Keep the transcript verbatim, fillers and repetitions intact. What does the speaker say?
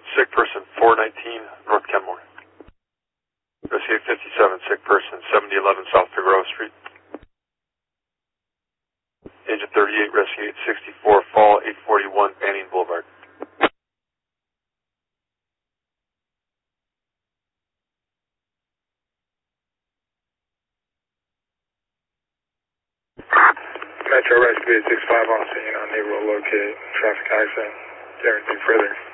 sick person four nineteen North Kenmore. Rescue fifty-seven, sick person seventy eleven South Figueroa Street. Agent thirty-eight, rescue eight sixty-four Fall eight forty-one Banning Boulevard. Metro Rescue eight six five on scene on Naval locate traffic accident. Is there anything further?